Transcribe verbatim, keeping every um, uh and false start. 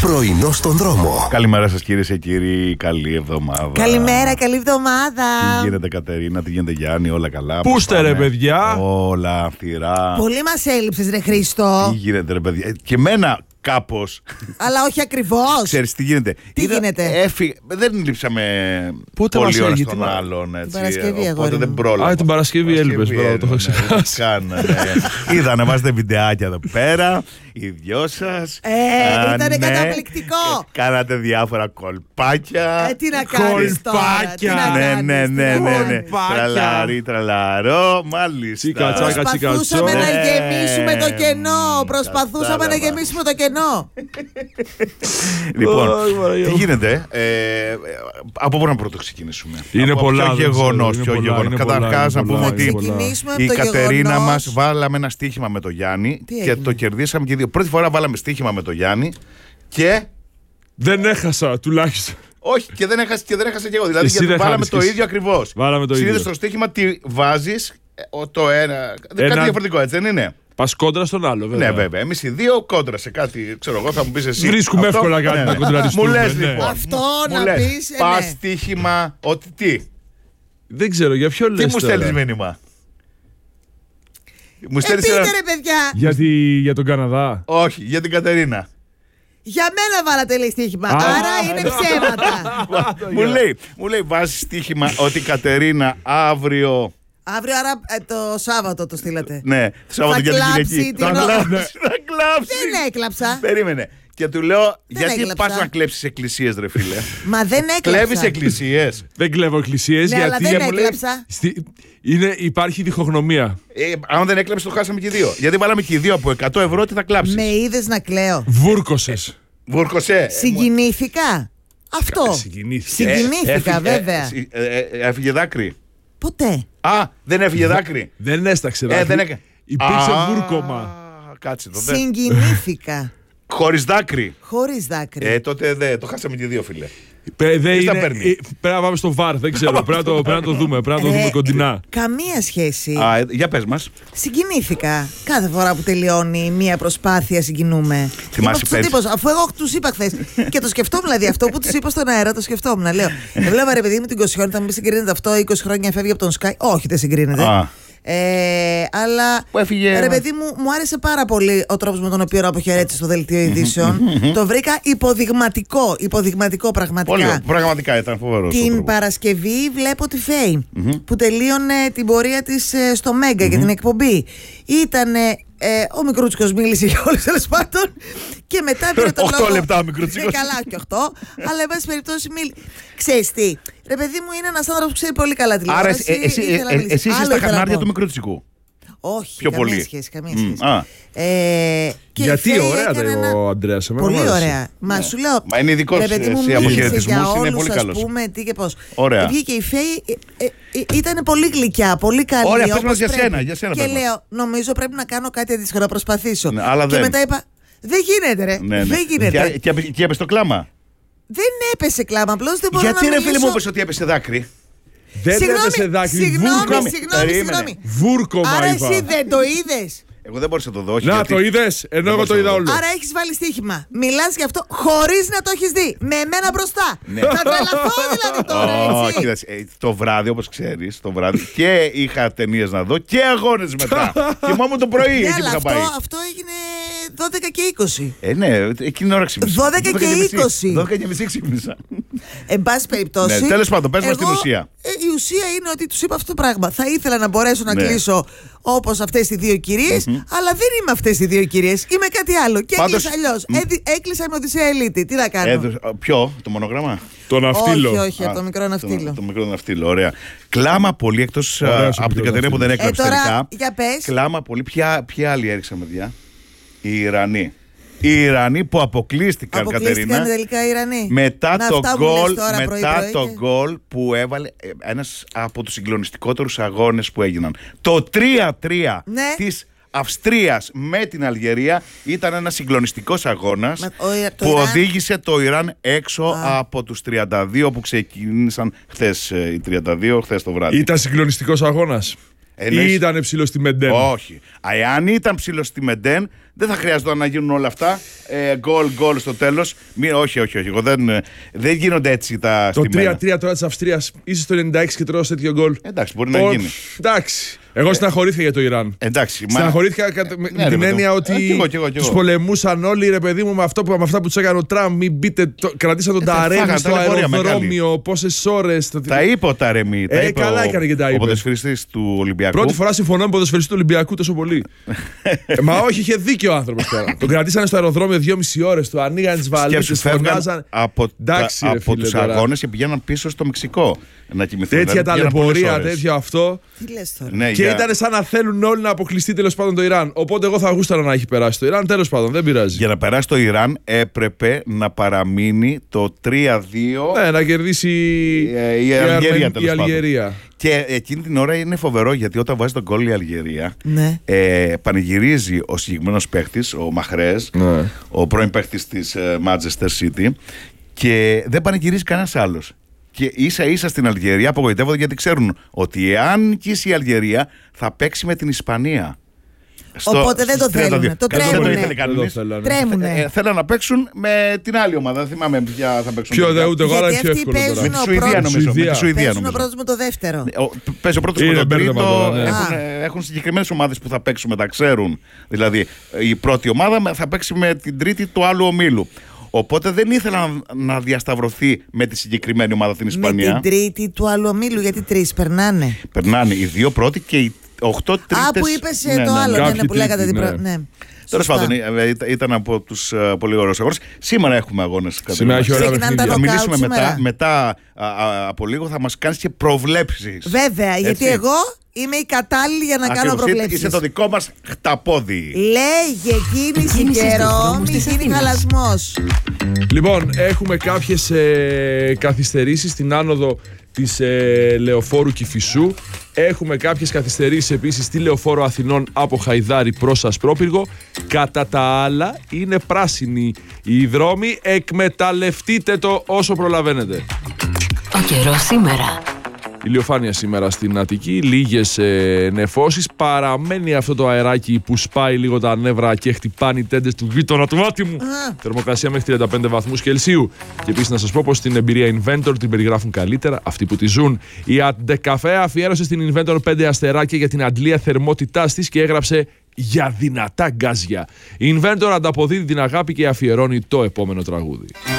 Πρωινό στον δρόμο. Καλημέρα σας κυρίες και κύριοι, καλή εβδομάδα. Καλημέρα, καλή εβδομάδα. Τι γίνεται Κατερίνα, τι γίνεται Γιάννη, όλα καλά? Πού είστε ρε παιδιά? Όλα αυθυρά. Πολύ μας έλειψες ρε Χρήστο. Τι γίνεται ρε παιδιά? Και εμένα κάπως. Αλλά όχι ακριβώς. Ξέρεις τι γίνεται? Τι Είδα, γίνεται? Έφυγε, δεν λείψαμε Πότε πολύ μας ώρα έγινε, στον τι- άλλον. Έτσι, Την Παρασκευή, οπότε αγόρι δεν μου. πρόλαβα. Α, την Παρασκευή έλειπες, μπράβο, το είχα ξεχάσει. Κάνανε. Είδα να βάζετε βιντεάκια εδώ πέρα, οι δυο σας. Ε, Α, ήτανε ναι. καταπληκτικό. Ε, Κάνατε διάφορα κολπάκια. Ε, τι να κάνεις τώρα. Τι να Ναι, κάνεις, ναι, τι ναι, να ναι, κάνεις. ναι. Τραλάρι, τραλαρό, μάλιστα. Τσίκα, τσάκα, τσίκα, Προσπαθούσαμε τσό. να Ναι. γεμίσουμε το κενό. Προσπαθούσαμε να Κατάλαβα. γεμίσουμε το κενό. Λοιπόν, Ω, Μαρία τι μου. γίνεται, ε, ε, από πού να πρώτο ξεκινήσουμε? Είναι από πολλά, ποιο δεν ξέρω, γεγονός, είναι ποιο πολλά, γεγονός. είναι πολλά, Καταρχάς είναι να πούμε πολλά, ότι είναι πολλά. Ξεκινήσουμε από η το Κατερίνα γεγονός. μας βάλαμε ένα στοίχημα με το Γιάννη Τι και έγινε? το κερδίσαμε και δύο. Πρώτη φορά βάλαμε στοίχημα με το Γιάννη και... Δεν έχασα τουλάχιστον. Όχι, και δεν έχασε και, δεν έχασε και εγώ. Δηλαδή, Εσύ γιατί δεν βάλαμε χάνεις το και εσύ. ίδιο ακριβώς. Βάλαμε το Συνήθως ίδιο. στο στοίχημα τι βάζεις, ε, ο- το ένα. Ένα- Κάτι διαφορετικό, έτσι δεν είναι? Πας κόντρα στον άλλο, βέβαια. Ναι, βέβαια. Εμείς οι δύο κόντρα σε κάτι, ξέρω εγώ, θα μου πεις εσύ. Βρίσκουμε Αυτό, εύκολα κάτι ναι, να ναι. κοντραριστούμε, Μου λες ναι. λοιπόν. Αυτό μου να λες, πεις, ε, πας ναι. στοίχημα ότι τι. Δεν ξέρω, για ποιο λες Τι μου τώρα? στέλνεις μήνυμα? Μου Ε, στέλνεις πείτε ένα... ρε παιδιά. Για, τη, για τον Καναδά. Όχι, για την Κατερίνα. Για μένα βάλατε λέει στοίχημα. Α, Άρα είναι ψέματα. μου λέει, μου λέει βάζεις στοίχημα ότι η Κατερίνα αύριο... Αύριο, άρα ε, το Σάββατο το στείλατε. Ναι, το Σάββατο για την κλάψει Κυριακή. την Θα ώρα. κλάψει, θα κλάψει. Δεν έκλαψα. Περίμενε. Και του λέω, Δεν γιατί έκλαψα. πας να κλέψεις εκκλησίες ρε φίλε? Μα δεν έκλαψα. Κλέβεις εκκλησίες. Δεν κλέβω εκκλησίες Ναι, αλλά γιατί δεν μου λέει- έκλαψα. στη- είναι, υπάρχει διχογνωμία. Ε, αν δεν έκλεψε το χάσαμε και οι δύο. Γιατί βάλαμε και οι δύο από εκατό ευρώ, τι θα κλάψεις? Με είδες να κλαίω. Βούρκωσες. Βούρκωσε. Συγκινήθηκα. Αυτό. Συγκινήθηκες. Ε, Συγκινήθηκα, βέβαια. ε, ε, ε, Έφυγε δάκρυ. Ποτέ. Α, δεν έφυγε δάκρυ. Δεν έσταξε. Ε, δάκρυ. δεν έκανε. Υπήρξε Α, βούρκωμα. Κάτσε το. δε. Συγκινήθηκα. Χωρίς δάκρυ. Χωρίς δάκρυ. Ε, τότε δεν το χάσαμε και οι δύο, φίλε. Παι- δεν Τι στα είναι- παίρνει? ε, Πρέπει να πάμε στο βαρ, δεν ξέρω. Πρέπει να το, πρέπει να το δούμε. Πρέπει να το Ρε, δούμε κοντινά. Καμία σχέση. Α, ε, για πες μας. Συγκινήθηκα. Κάθε φορά που τελειώνει μία προσπάθεια συγκινούμε. Είμαι αυτός ο πέρυσι? τύπος, αφού εγώ τους είπα χθες και το σκεφτόμουν, δηλαδή αυτό που τους είπα στον αέρα, το σκεφτόμουν. Λέω, έβλεπα ρε παιδί μου την Κοσιόνη, θα μου πει συγκρίνεται αυτό, είκοσι χρόνια φεύγει από τον Sky. Όχι, δεν συγκρίνεται. Α. Ε, αλλά Που έφυγε- ρε παιδί μου, μου άρεσε πάρα πολύ ο τρόπος με τον οποίο αποχαιρέτησε στο δελτίο ειδήσεων. Το βρήκα υποδειγματικό, υποδειγματικό πραγματικά. Πολύ, πραγματικά ήταν φοβερό. Την Παρασκευή βλέπω τη Φέη που τελείωνε την πορεία της ε, στο Μέγκα για την εκπομπή. Ήτανε, ε, ο Μικρούτσικος μίλησε για όλες τέλος πάντων και μετά πήρε το Οκτώ λόγο. λεπτά ο Μικρούτσικος. Ε, καλά και οκτώ, αλλά εν πάση περιπτώσει μίλη. Ξέρεις τι, ρε παιδί μου είναι ένας άνθρωπος που ξέρει πολύ καλά Άρα τηλεόραση. εσύ, εσύ, ήθελα να ε, μιλήσει. εσύ είσαι Άλλο στα ήθελα να κανάρια πω. του Μικρούτσικου. Όχι, πιο καμία πολύ. σχέση, καμία Μμ, σχέση. α. Ε, και η Γιατί Φέη ωραία έκανε τα είπε ένα- ο Αντρέας. εμένα μου Πολύ άρεσε. ωραία. Μα σου λέω. Μα είναι ειδικός ρε παιδί μου, σε μίλησε αποχαιρετισμούς, για είναι όλους, πολύ ας καλός. πούμε, τι και πώς. Ωραία. Βγήκε η Φέη, ε, ε, ε, ήταν πολύ γλυκιά, πολύ καλή. Ωραία, πες όπως μας για πρέπει. σένα, για σένα Και πες μας. λέω, νομίζω πρέπει να κάνω κάτι αντίστοιχο, να προσπαθήσω. Ναι, αλλά και δεν. μετά είπα, δεν γίνεται, ρε. Ναι, ναι. Δεν γίνεται. Και, και, και έπεσε το κλάμα. Δεν έπεσε κλάμα, απλώς δεν μπορώ Γιατί να ρε μιλήσω. φίλε μου είπες ότι έπεσε δάκρυ? Δεν Συγγνώμη, έπεσε δάκρυ. συγγνώμη, Βούρκωμα. συγγνώμη, Περίμενε. συγγνώμη. Βούρκωμα Άρα είπα. εσύ δεν το είδες. Εγώ δεν μπορούσα να το δω. όχι, Να γιατί- το είδες, ενώ Δεν εγώ το μπορούσα είδα να όλο. Άρα έχεις βάλει στοίχημα. Μιλάς γι' αυτό χωρίς να το έχεις δει. Με εμένα μπροστά. Ναι. Θα τρελαθώ δηλαδή τώρα, Όχι, έτσι. κοίταξε, ε, το βράδυ, όπως ξέρεις, το βράδυ και είχα ταινίες να δω και αγώνες μετά. Κοιμόμουν το πρωί Ναι, εκεί που αλλά είχα αυτό, πάει. αυτό έγινε δώδεκα και είκοσι. Ε, ναι, εκείνη την ώρα ξύπνησα. δώδεκα και είκοσι. δώδεκα και μισή ξύπνησα. Εν πάση περιπτώσει. Ναι, τέλος πάντων, πες μας εγώ, την ουσία. ε, η ουσία είναι ότι τους είπα αυτό το πράγμα. Θα ήθελα να μπορέσω να Ναι. κλείσω όπως αυτές οι δύο κυρίες, αλλά δεν είμαι αυτές οι δύο κυρίες. Είμαι κάτι άλλο. Και Πάντως- έκλεισα αλλιώς. Έδι- Έκλεισα με Οδυσσέα Ελίτη. Τι να κάνω. Έδωσε- ποιο, το μονογράμμα? Το ναυτίλο. Όχι, όχι, Α, από το μικρό ναυτίλο. Το, το μικρό ναυτίλο, ωραία. Κλάμα πολύ εκτός α, Ωραίος ο από την μικρός Κατερίνα που δεν ναυτίλος. έκλαψε Ε, τώρα, τελικά. για πες. Κλάμα πολύ. Ποια, ποια άλλη έριξαμε, παιδιά? Οι Ιρανοί. Οι Ιρανοί που αποκλείστηκαν, Αποκλείστηκαν Κατερίνα. τελικά οι Ιρανοί. Μετά Να, το αυτά που λες γκολ, τώρα μετά πρωί-πρωί το και- γκολ που έβαλε ε, ένας από τους συγκλονιστικότερους αγώνες που έγιναν. Το τρία τρία Ναι. της Αυστρίας με την Αλγερία ήταν ένας συγκλονιστικός αγώνας Μα, ο Ιρα- το που Ιράν- οδήγησε το Ιράν έξω Α. από τους τριάντα δύο που ξεκίνησαν χθες ε, οι τριάντα δύο, χθες το βράδυ. Ήταν συγκλονιστικός αγώνας. Εννοείς... Ή ήταν ψηλό στη Μεντέν. Όχι. Αν ήταν ψηλό στη Μεντέν, δεν θα χρειαζόταν να γίνουν όλα αυτά. Ε, γκολ, γκολ στο τέλος. Όχι, όχι, όχι. Εγώ δεν, δεν γίνονται έτσι τα Το στημένα. τρία τρία τώρα της Αυστρίας, είσαι στο ενενήντα έξι και τρώω τέτοιο γκολ. Εντάξει, μπορεί να Ο, γίνει. Εντάξει. Εγώ στεναχωρήθηκα για το Ιράν. Εντάξει, μα... Στεναχωρήθηκα κατα... με Ναι, την ρε, έννοια ε, ότι κι εγώ, κι εγώ, κι εγώ. τους πολεμούσαν όλοι, ρε παιδί μου, με, αυτό που, με αυτά που τους έκανε ο Τραμπ. Μην μπείτε, το, κρατήσαν τον Ε, Ταρέμι φάγανε στο ταλαιπωρία αεροδρόμιο, πόσες ώρες. Το... Τα είπε ο Ταρέμι. Ε, καλά έκανε και τα είπε. Ο ποδοσφαιριστής του Ολυμπιακού. Πρώτη φορά συμφωνώ με ποδοσφαιριστή του Ολυμπιακού τόσο πολύ. ε, μα όχι, είχε δίκιο ο άνθρωπος τώρα. Τον κρατήσανε στο αεροδρόμιο δυόμιση ώρες, του ανοίγαν τις βαλίτσες, φωνάζαν. Από, Εντάξει, από τους αγώνες και πηγαίναν πίσω στο Μεξικό να κοιμηθούν. Τέτοια δηλαδή, ταλαιπωρία, τέτοιο αυτό. Τι λες τώρα. Ναι, Και για... ήταν σαν να θέλουν όλοι να αποκλειστεί τέλος πάντων το Ιράν. Οπότε εγώ θα γούσταρα να έχει περάσει το Ιράν. Τέλος πάντων, δεν πειράζει. Για να περάσει το Ιράν έπρεπε να παραμείνει το τρία δύο. Ναι, να κερδίσει Ε, η η Αλγερία, Αρμεν- τέλος η πάντων. Αλγερία. Και εκείνη την ώρα είναι φοβερό γιατί όταν βάζει τον γκολ η Αλγερία, Ναι. ε, πανηγυρίζει ο συγκεκριμένος παίχτης, ο Μαχρές, Ναι. ο πρώην παίχτης της ε, Manchester City, και δεν πανηγυρίζει κανένας άλλος. Και ίσα ίσα στην Αλγερία απογοητεύονται γιατί ξέρουν ότι εάν νικήσει η Αλγερία θα παίξει με την Ισπανία. Οπότε δεν το θέλουνε, το Δεν τρέμουνε. ήθελε Δεν το κανείς. θέλανε. Τρέμουνε. Ε, θέλαν να παίξουν με την άλλη ομάδα. Δεν θυμάμαι ποια θα παίξουν. Ποιο τελικά. δε ούτε εγώ, αλλά είναι πιο Γιατί αυτοί εύκολο Με παίζουν τώρα. τη ο Σουηδία πρώτος- νομίζω. Με τη Σουηδία. Σουηδία Παίζουν ο νομίζω. πρώτος με το δεύτερο. Ο- Παίζει ο πρώτος Είναι με τον μπέρδεμα τρίτο. τώρα, ναι. Έχουν, Α. έχουν συγκεκριμένες ομάδες που θα παίξουν με, τα ξέρουν. Δηλαδή η πρώτη ομάδα θα παίξει με την τρίτη του άλλου ομίλου. Οπότε δεν ήθελαν να διασταυρωθεί με τη συγκεκριμένη ομάδα την Με Ισπανία. την τρίτη του άλλου ομίλου, γιατί τρεις περνάνε. Περνάνε οι δύο πρώτοι και οι οχτώ τρίτες. Α, που είπες ε, Ναι, το ναι, ναι. άλλο, ναι, ναι, Κάποιοι που λέγατε την τρίτη, πρώτη. ναι. Ναι. Τέλος Σωστά. πάντων, ε, ε, ήταν από τους ε, πολύ ωραίους αγώνες. Σήμερα έχουμε αγώνες. Σήμερα έχει ωραία Ξεκινάνε τα Θα παιχνίδια. νοκάουτ μιλήσουμε μετά, σήμερα. μετά α, α, από λίγο θα μας κάνεις και προβλέψεις. Βέβαια, γιατί Έτσι. εγώ είμαι η κατάλληλη για να κάνω Ακριβώς, προβλέψεις. είσαι το δικό μας χταπόδι. Λέγε κίνηση Κίνηση στους καιρό, δρόμους μη της γίνει Αθήνας. χαλασμός. Λοιπόν, έχουμε κάποιες ε, καθυστερήσεις στην άνοδο της ε, Λεωφόρου Κηφισού. Έχουμε κάποιες καθυστερήσεις επίσης στη Λεωφόρο Αθηνών από Χαϊδάρη προς Ασπρόπυργο. Κατά τα άλλα είναι πράσινοι οι δρόμοι. Εκμεταλλευτείτε το όσο προλαβαίνετε. Ο καιρός σήμερα. Ηλιοφάνεια σήμερα στην Αττική, λίγες ε, νεφώσεις. Παραμένει αυτό το αεράκι που σπάει λίγο τα νεύρα και χτυπάνει οι τέντες του γείτονα του άτιμου. Α. Θερμοκρασία μέχρι τριάντα πέντε βαθμούς Κελσίου. Και επίσης να σας πω πως την εμπειρία Inventor την περιγράφουν καλύτερα αυτοί που τη ζουν. Η Αντεκαφέ αφιέρωσε στην Inventor πέντε αστεράκια για την αντλία θερμότητάς της και έγραψε «Για δυνατά γκάζια». Η Inventor ανταποδίδει την αγάπη και αφιερώνει το επόμενο τραγούδι.